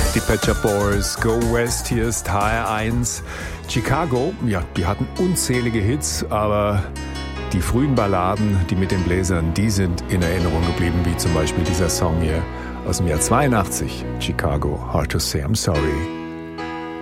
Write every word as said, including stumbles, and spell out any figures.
Die Pet Shop Boys, Go West, hier ist H R eins. Chicago, ja, die hatten unzählige Hits, aber die frühen Balladen, die mit den Bläsern, die sind in Erinnerung geblieben, wie zum Beispiel dieser Song hier aus dem Jahr zweiundachtzig, Chicago, Hard to Say I'm Sorry.